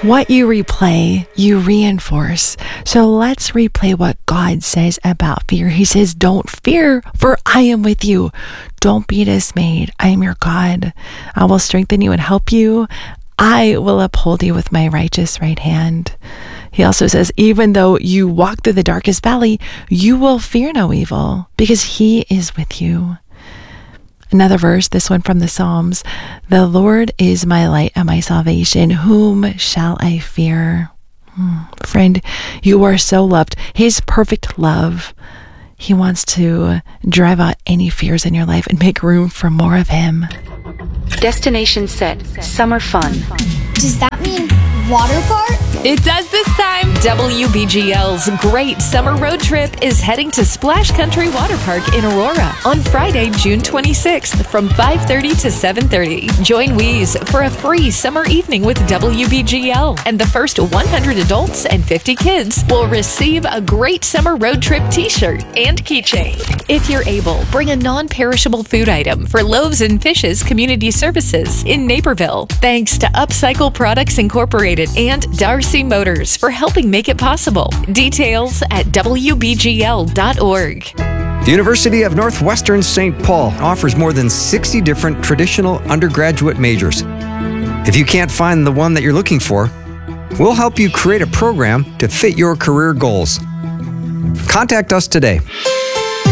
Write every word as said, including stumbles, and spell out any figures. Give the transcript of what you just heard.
What you replay, you reinforce. So let's replay what God says about fear. He says, don't fear, for I am with you. Don't be dismayed. I am your God. I will strengthen you and help you. I will uphold you with my righteous right hand. He also says, even though you walk through the darkest valley, you will fear no evil, because he is with you. Another verse, this one from the Psalms, the Lord is my light and my salvation. Whom shall I fear? Hmm. Friend, you are so loved. His perfect love. He wants to drive out any fears in your life and make room for more of him. Destination set. Summer fun. Does that mean water park? It does this time. W B G L's Great Summer Road Trip is heading to Splash Country Water Park in Aurora on Friday, June twenty-sixth from five thirty to seven thirty. Join Wheeze for a free summer evening with W B G L, and the first one hundred adults and fifty kids will receive a Great Summer Road Trip t-shirt and keychain. If you're able, bring a non-perishable food item for Loaves and Fishes Community Services in Naperville. Thanks to Upcycle Products Incorporated and Darcy Motors for helping make it possible. Details at W B G L dot org. The University of Northwestern Saint Paul offers more than sixty different traditional undergraduate majors. If you can't find the one that you're looking for, we'll help you create a program to fit your career goals. Contact us today.